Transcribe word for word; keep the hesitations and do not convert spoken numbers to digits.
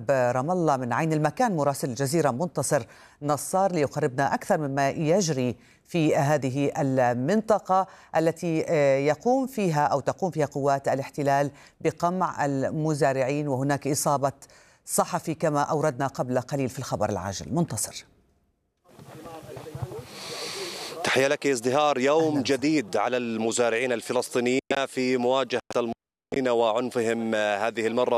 غرب رام الله من عين المكان مراسل الجزيرة منتصر نصار ليقربنا أكثر مما يجري في هذه المنطقة التي يقوم فيها أو تقوم فيها قوات الاحتلال بقمع المزارعين، وهناك إصابة صحفي كما أوردنا قبل قليل في الخبر العاجل. منتصر. تحية لك ازدهار. يوم جديد على المزارعين الفلسطينيين في مواجهة المواطنين وعنفهم هذه المرة